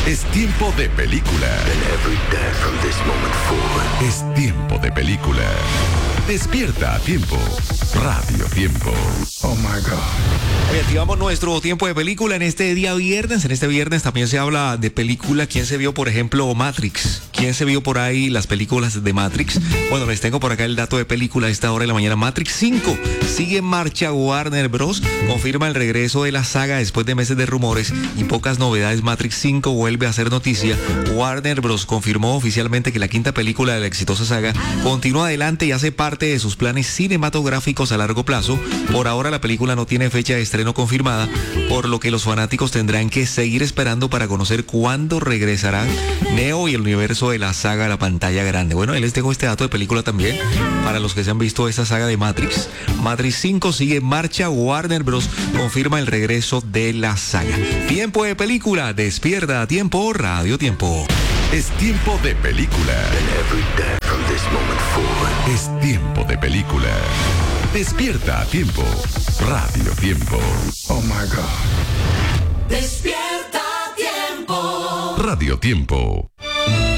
Es tiempo de película. Es tiempo de película. Despierta a tiempo. Radio Tiempo. Oh my God. Hoy activamos nuestro tiempo de película en este día viernes. En este viernes también se habla de película. ¿Quién se vio, por ejemplo, Matrix? ¿Quién se vio por ahí las películas de Matrix? Bueno, les tengo por acá el dato de película a esta hora de la mañana. Matrix 5 sigue en marcha. Warner Bros. Confirma el regreso de la saga después de meses de rumores y pocas novedades. Matrix 5 vuelve a ser noticia. Warner Bros. Confirmó oficialmente que la quinta película de la exitosa saga continúa adelante y hace parte de sus planes cinematográficos a largo plazo. Por ahora la película no tiene fecha de estreno confirmada, por lo que los fanáticos tendrán que seguir esperando para conocer cuándo regresarán Neo y el universo de la saga a la pantalla grande. Bueno, ahí les dejo este dato de película también para los que se han visto esta saga de Matrix. Matrix 5 sigue en marcha. Warner Bros. Confirma el regreso de la saga. Tiempo de película. Despierta a tiempo. Radio Tiempo. Es tiempo de película. Es tiempo de película. Despierta a tiempo. Radio Tiempo. Oh my God. Despierta a tiempo. Radio Tiempo.